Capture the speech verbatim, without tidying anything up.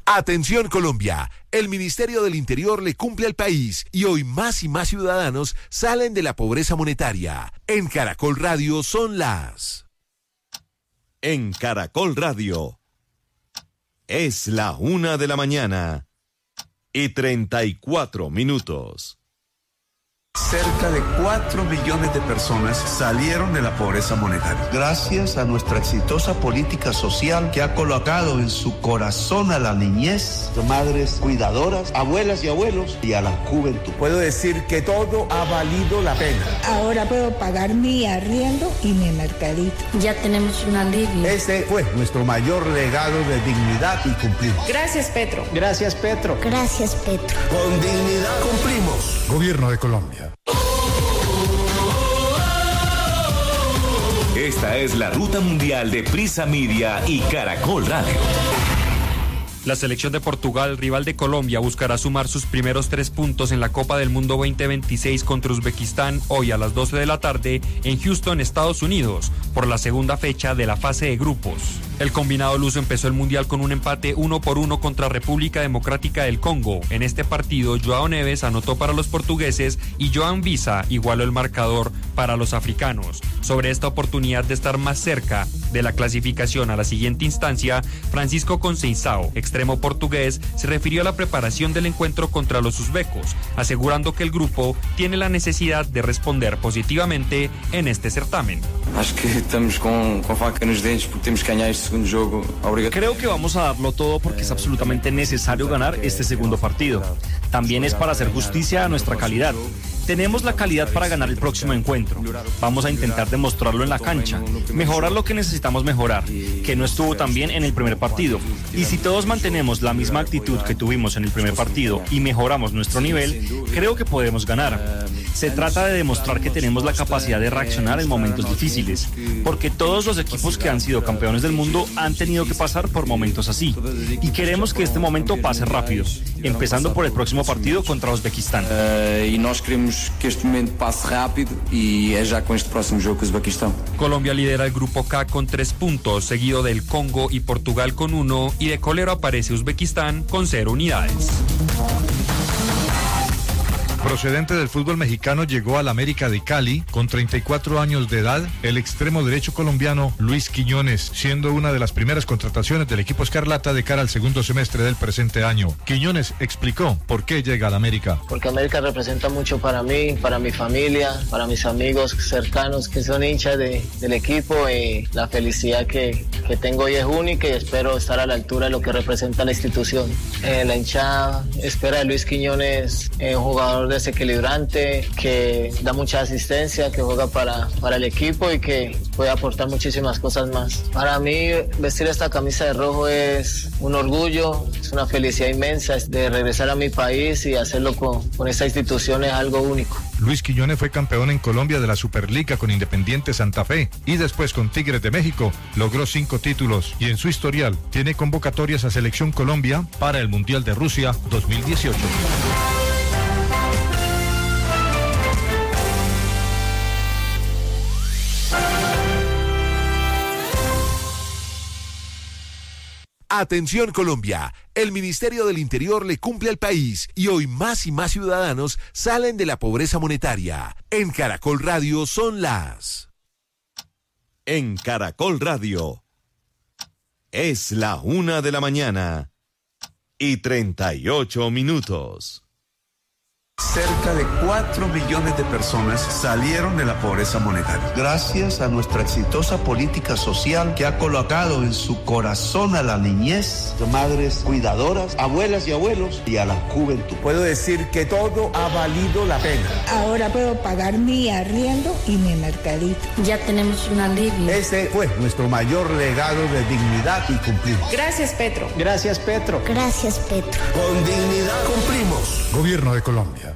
Atención Colombia, el Ministerio del Interior le cumple al país y hoy más y más ciudadanos salen de la pobreza monetaria. En Caracol Radio son las... En Caracol Radio es la una de la mañana y treinta y cuatro minutos. Cerca de cuatro millones de personas salieron de la pobreza monetaria. Gracias a nuestra exitosa política social que ha colocado en su corazón a la niñez, madres cuidadoras, abuelas y abuelos y a la juventud. Puedo decir que todo ha valido la pena. Ahora puedo pagar mi arriendo y mi mercadito. Ya tenemos un alivio. Este fue nuestro mayor legado de dignidad y cumplimos. Gracias, Petro. Gracias, Petro. Gracias, Petro. Con dignidad cumplimos. Gobierno de Colombia. Esta es la ruta mundial de Prisa Media y Caracol Radio. La selección de Portugal, rival de Colombia, buscará sumar sus primeros tres puntos en la Copa del Mundo veinte veintiséis contra Uzbekistán hoy a las doce de la tarde en Houston, Estados Unidos, por la segunda fecha de la fase de grupos. El combinado luso empezó el Mundial con un empate uno por uno contra República Democrática del Congo. En este partido, João Neves anotó para los portugueses y João Visa igualó el marcador para los africanos. Sobre esta oportunidad de estar más cerca de la clasificación a la siguiente instancia, Francisco Conceição, extremo portugués, se refirió a la preparación del encuentro contra los uzbecos, asegurando que el grupo tiene la necesidad de responder positivamente en este certamen. Acho que estamos con, con faca nos dentes porque tenemos que ganar este segundo juego. Obrigado. Creo que vamos a darlo todo porque es absolutamente necesario ganar este segundo partido. También es para hacer justicia a nuestra calidad. Tenemos la calidad para ganar el próximo encuentro. Vamos a intentar demostrarlo en la cancha, mejorar lo que necesitamos mejorar, que no estuvo tan bien en el primer partido. Y si todos mantenemos la misma actitud que tuvimos en el primer partido y mejoramos nuestro nivel, creo que podemos ganar. Se trata de demostrar que tenemos la capacidad de reaccionar en momentos difíciles, porque todos los equipos que han sido campeones del mundo han tenido que pasar por momentos así. Y queremos que este momento pase rápido, empezando por el próximo partido contra Uzbekistán. Uh, y nós queremos que este momento pase rápido y es ya con este próximo juego con Uzbekistán. Colombia lidera el grupo K con tres puntos, seguido del Congo y Portugal con uno, y de colero aparece Uzbekistán con cero unidades. Procedente del fútbol mexicano, llegó al América de Cali con treinta y cuatro años de edad el extremo derecho colombiano Luis Quiñones, siendo una de las primeras contrataciones del equipo escarlata de cara al segundo semestre del presente año. Quiñones explicó por qué llega al América. Porque América representa mucho para mí, para mi familia, para mis amigos cercanos que son hinchas de, del equipo, y la felicidad que, que tengo hoy es única y espero estar a la altura de lo que representa la institución. Eh, la hinchada espera de Luis Quiñones, eh, un jugador desequilibrante, que da mucha asistencia, que juega para, para el equipo y que puede aportar muchísimas cosas más. Para mí, vestir esta camisa de rojo es un orgullo, es una felicidad inmensa de regresar a mi país y hacerlo con, con esta institución es algo único. Luis Quiñones fue campeón en Colombia de la Superliga con Independiente Santa Fe y después con Tigres de México logró cinco títulos y en su historial tiene convocatorias a Selección Colombia para el Mundial de Rusia dos mil dieciocho. Atención Colombia, el Ministerio del Interior le cumple al país y hoy más y más ciudadanos salen de la pobreza monetaria. En Caracol Radio son las... En Caracol Radio es la una de la mañana y treinta y ocho minutos. Cerca de cuatro millones de personas salieron de la pobreza monetaria. Gracias a nuestra exitosa política social que ha colocado en su corazón a la niñez, madres cuidadoras, abuelas y abuelos y a la juventud. Puedo decir que todo ha valido la pena. Ahora puedo pagar mi arriendo y mi mercadito. Ya tenemos un alivio. Este fue nuestro mayor legado de dignidad y cumplimos. Gracias, Petro. Gracias, Petro. Gracias, Petro. Con dignidad cumplimos. Gobierno de Colombia.